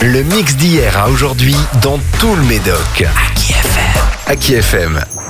Le mix d'hier à aujourd'hui dans tout le Médoc. Aki FM.